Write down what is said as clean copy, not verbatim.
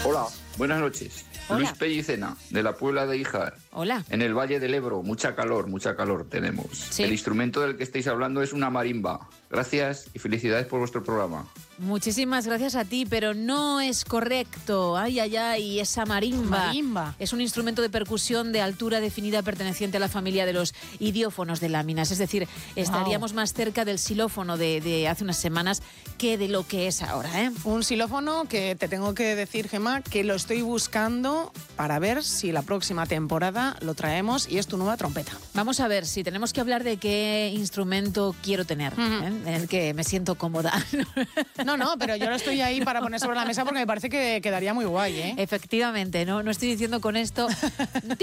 Hola, buenas noches. Hola. Luis Pellicena, de la Puebla de Híjar. Hola. En el Valle del Ebro, mucha calor tenemos. Sí. El instrumento del que estáis hablando es una marimba. Gracias y felicidades por vuestro programa. Muchísimas gracias a ti, pero no es correcto. Ay, ay, ay, esa marimba. Marimba. Es un instrumento de percusión de altura definida perteneciente a la familia de los idiófonos de láminas. Es decir, estaríamos más cerca del xilófono de hace unas semanas que de lo que es ahora, ¿eh? Un xilófono que te tengo que decir, Gemma, que lo estoy buscando para ver si la próxima temporada lo traemos y es tu nueva trompeta. Vamos a ver si tenemos que hablar de qué instrumento quiero tener, en el que me siento cómoda. No, pero yo lo estoy ahí para poner sobre la mesa porque me parece que quedaría muy guay, ¿eh? Efectivamente, no estoy diciendo con esto...